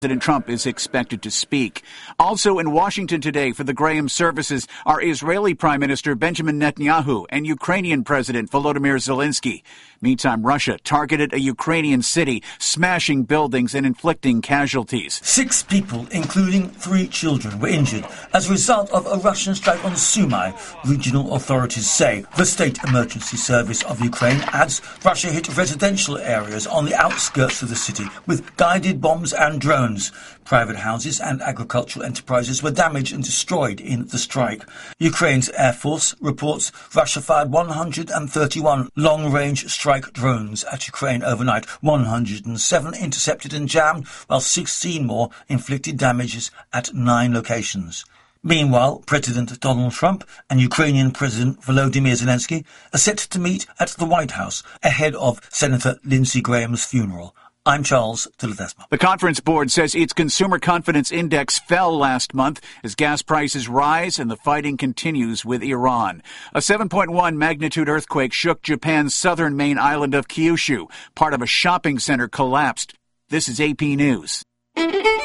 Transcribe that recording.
President Trump is expected to speak. Also in Washington today for the Graham services are Israeli Prime Minister Benjamin Netanyahu and Ukrainian President Volodymyr Zelensky. Meantime, Russia targeted a Ukrainian city, smashing buildings and inflicting casualties. 6 people, including 3 children, were injured as a result of a Russian strike on Sumy, regional authorities say. The State Emergency Service of Ukraine adds Russia hit residential areas on the outskirts of the city with guided bombs and drones. Private houses and agricultural enterprises were damaged and destroyed in the strike. Ukraine's Air Force reports Russia fired 131 long-range strike drones at Ukraine overnight. 107 intercepted and jammed, while 16 more inflicted damages at 9 locations. Meanwhile, President Donald Trump and Ukrainian President Volodymyr Zelensky are set to meet at the White House ahead of Senator Lindsey Graham's funeral. I'm Charles de Ledesma. The Conference Board says its consumer confidence index fell last month as gas prices rise and the fighting continues with Iran. A 7.1 magnitude earthquake shook Japan's southern main island of Kyushu. Part of a shopping center collapsed. This is AP News.